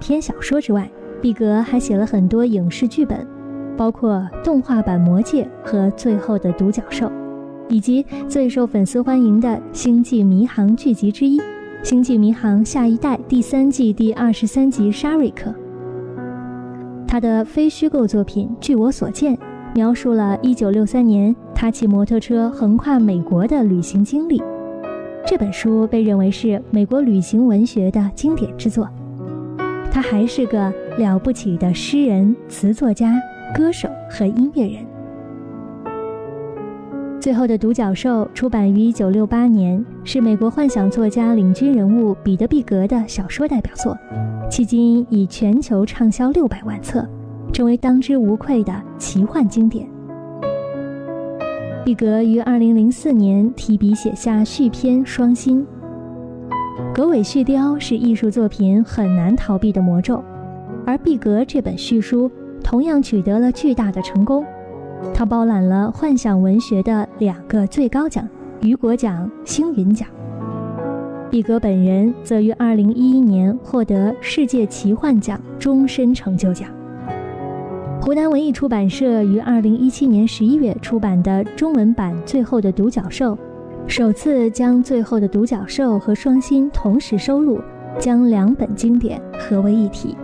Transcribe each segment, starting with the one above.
篇小说之外，毕格还写了很多影视剧本，包括动画版《魔戒》和《最后的独角兽》，以及最受粉丝欢迎的《星际迷航》剧集之一《星际迷航：下一代》第3季第23集沙瑞克。他的非虚构作品《据我所见》描述了1963年他骑摩托车横跨美国的旅行经历。这本书被认为是美国旅行文学的经典之作。他还是个了不起的诗人、词作家、歌手和音乐人。最后的独角兽出版于1968年，是美国幻想作家领军人物彼得·毕格的小说代表作，迄今已全球畅销600万册，成为当之无愧的奇幻经典。毕格于2004年提笔写下续篇《双星》。狗尾续貂是艺术作品很难逃避的魔咒，而毕格这本续书同样取得了巨大的成功。他包揽了幻想文学的2个最高奖，雨果奖、星云奖。毕格本人则于2011年获得世界奇幻奖终身成就奖。湖南文艺出版社于2017年11月出版的中文版《最后的独角兽》，首次将《最后的独角兽》和《双星》同时收录，将2本经典合为一体。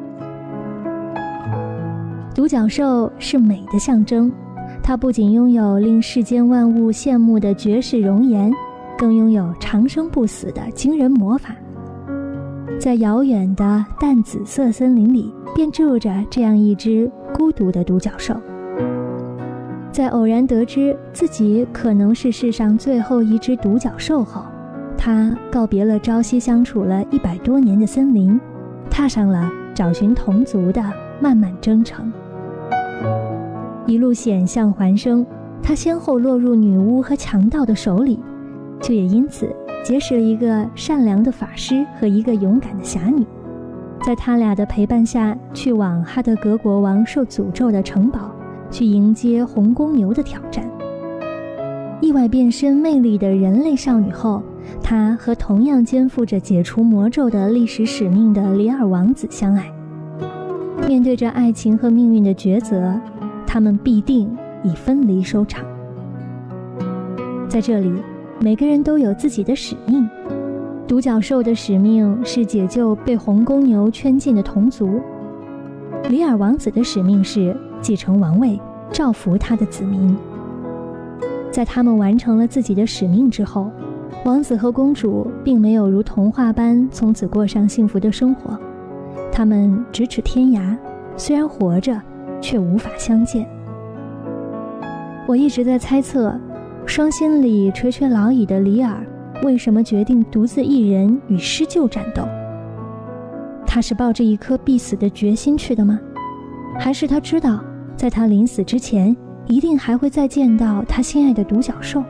独角兽是美的象征，它不仅拥有令世间万物羡慕的绝世容颜，更拥有长生不死的惊人魔法。在遥远的淡紫色森林里，便住着这样一只孤独的独角兽。在偶然得知自己可能是世上最后一只独角兽后，他告别了朝夕相处了100多年的森林，踏上了找寻同族的漫漫征程。一路险象环生，他先后落入女巫和强盗的手里，却也因此结识了一个善良的法师和一个勇敢的侠女。在他俩的陪伴下，去往哈德格国王受诅咒的城堡，去迎接红公牛的挑战。意外变身魅力的人类少女后，她和同样肩负着解除魔咒的历史使命的里尔王子相爱。面对着爱情和命运的抉择，他们必定以分离收场。在这里，每个人都有自己的使命。独角兽的使命是解救被红公牛圈禁的同族，里尔王子的使命是继承王位，造福他的子民。在他们完成了自己的使命之后，王子和公主并没有如童话般从此过上幸福的生活，他们咫尺天涯，虽然活着，却无法相见。我一直在猜测，双星里垂垂老矣的里尔为什么决定独自一人与狮鹫战斗？他是抱着一颗必死的决心去的吗？还是他知道，在他临死之前，一定还会再见到他心爱的独角兽？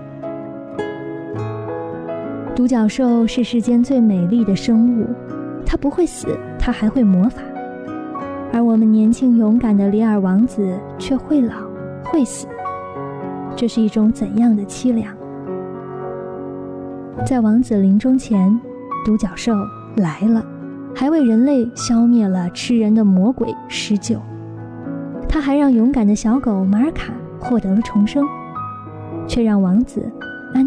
独角兽是世间最美丽的生物，它不会死，它还会魔法。而我们年轻勇敢的里尔王子却会老，会死。这是一种怎样的凄凉？在王子临终前，独角兽来了，还为人类消灭了吃人的魔鬼狮鹫。他还让勇敢的小狗马尔卡获得了重生，却让王子